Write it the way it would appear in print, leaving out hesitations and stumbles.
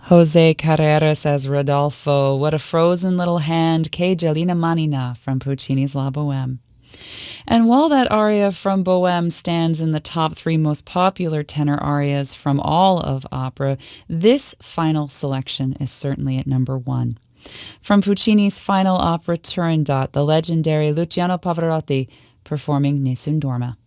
Jose Carreras as Rodolfo. What a frozen little hand, che gelina manina, from Puccini's La Bohème. And while that aria from Bohème stands in the top 3 most popular tenor arias from all of opera, this final selection is certainly at number 1. From Puccini's final opera Turandot, the legendary Luciano Pavarotti performing Nessun Dorma.